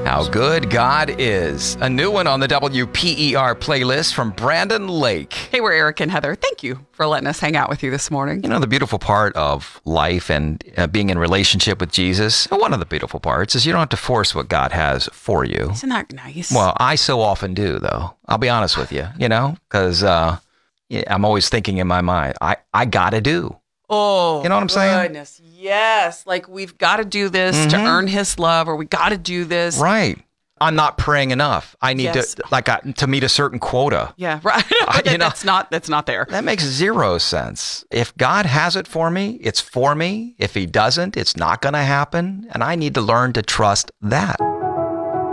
How Good God Is. A new one on the WPER playlist from Brandon Lake. Hey, we're Eric and Heather. Thank you for letting us hang out with you this morning. You know, the beautiful part of life and being in relationship with Jesus, one of the beautiful parts is you don't have to force what God has for you. Isn't that nice? Well, I so often do, though. I'll be honest with you, because I'm always thinking in my mind, I got to do. Oh, you know what I'm saying? Goodness, yes. Like we've got to do this to earn His love, or we got to do this. Right. I'm not praying enough. I need to meet a certain quota. Yeah, right. That's not there. That makes zero sense. If God has it for me, it's for me. If He doesn't, it's not going to happen. And I need to learn to trust that.